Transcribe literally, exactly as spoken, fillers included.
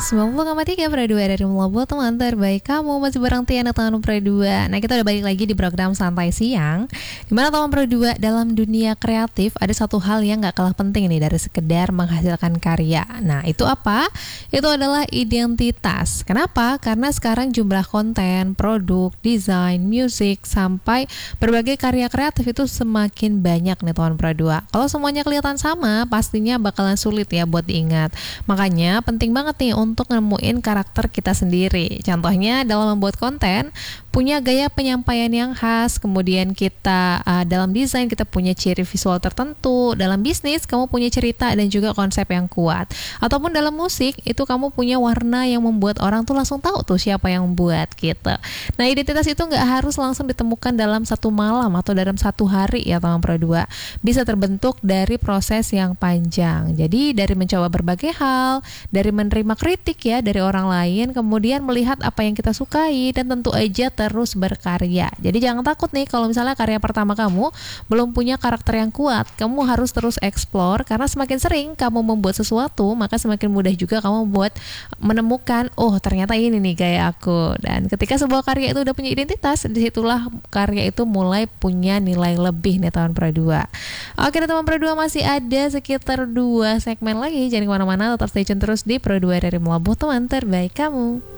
sembilan puluh koma tiga Pro dua dari Melabu, teman terbaik kamu. Masih bareng Tiana Tahun Pro dua. Nah, kita udah balik lagi di program Santai Siang, dimana teman Pro dua dalam dunia kreatif ada satu hal yang gak kalah penting nih dari sekedar menghasilkan karya. Nah, itu apa? Itu adalah identitas. Kenapa? Karena sekarang jumlah konten, produk, desain, musik, sampai berbagai karya kreatif itu semakin banyak nih teman Pro dua. Kalau semuanya kelihatan sama, pastinya bakalan sulit ya buat diingat. Makanya penting banget nih untuk nemuin karakter kita sendiri. Contohnya dalam membuat konten, punya gaya penyampaian yang khas, kemudian kita uh, dalam desain kita punya ciri visual tertentu, dalam bisnis kamu punya cerita dan juga konsep yang kuat. Ataupun dalam musik, itu kamu punya warna yang membuat orang tuh langsung tahu tuh siapa yang membuat gitu. Nah, identitas itu nggak harus langsung ditemukan dalam satu malam atau dalam satu hari ya teman Pro dua. Bisa terbentuk dari proses yang panjang. Jadi dari mencoba berbagai hal, dari menerima kritik ya dari orang lain, kemudian melihat apa yang kita sukai, dan tentu aja terus berkarya. Jadi jangan takut nih kalau misalnya karya pertama kamu belum punya karakter yang kuat. Kamu harus terus explore, karena semakin sering kamu membuat sesuatu, maka semakin mudah juga kamu buat menemukan, oh ternyata ini nih gaya aku. Dan ketika sebuah karya itu udah punya identitas, disitulah karya itu mulai punya nilai lebih nih teman Pro dua. Oke teman Pro dua, masih ada sekitar dua segmen lagi. Jangan kemana-mana, tetap stay tune terus di Pro dua dari Melabuh, teman terbaik kamu.